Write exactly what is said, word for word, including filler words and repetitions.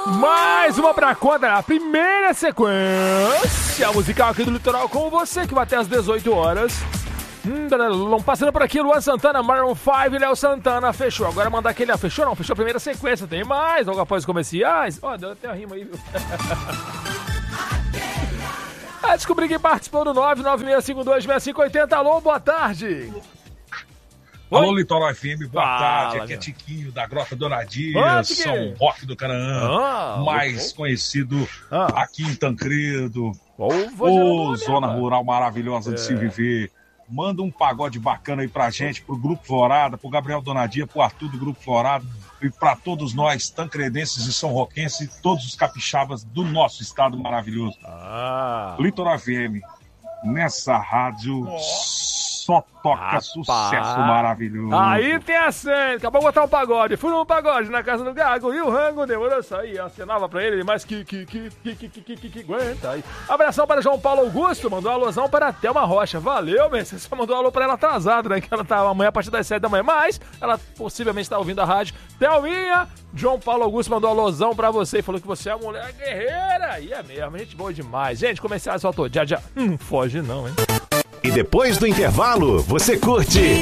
Mais uma pra conta, a primeira sequência musical aqui do Litoral com você, que vai até às dezoito horas. Hum, passando por aqui, Luan Santana, Maroon cinco, Léo Santana, fechou. Agora mandar aquele, ah, fechou não, fechou a primeira sequência, tem mais, logo após os comerciais. Ó, oh, deu até a rima aí, viu? Ah, descobri quem participou do nove nove seis cinco dois seis cinco oito zero. Alô, boa tarde. Alô, Litoral F M, boa Fala, tarde. Aqui meu. é Tiquinho, da Grota Donadia, Ô, São Tiquinho. Roque do Canaã, Ah, mais ô, conhecido Ah. aqui em Tancredo. Ô, vou Ô, gerar zona nome, rural maravilhosa de É. se viver. Manda um pagode bacana aí pra gente, pro Grupo Florada, pro Gabriel Donadia, pro Arthur do Grupo Florada e pra todos nós, tancredenses e são roquenses, todos os capixabas do nosso estado maravilhoso. Ah. Litoral F M, nessa rádio só toca Rapaz. sucesso maravilhoso. Aí tem a cena, acabou de botar um pagode. Fui num pagode na casa do Gago e o Rango demorou a sair. Acenava pra ele, mas que que que que que que que que que aguenta aí. Abração para João Paulo Augusto, mandou um alôzão para Thelma Rocha. Valeu, meu, você só mandou um alô pra ela atrasado, né? Que ela tá amanhã a partir das sete da manhã, mas ela possivelmente tá ouvindo a rádio. Thelminha, João Paulo Augusto mandou um alôzão pra você e falou que você é uma mulher guerreira. E é mesmo, gente boa demais. Gente, comerciais faltou. Já, já. Hum, foge não, hein? E depois do intervalo, você curte